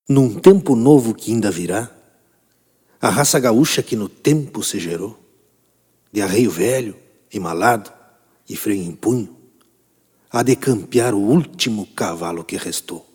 Num tempo novo que ainda virá, a raça gaúcha que no tempo se gerou, de arreio velho e malado e freio em punho, há de campear o último cavalo que restou.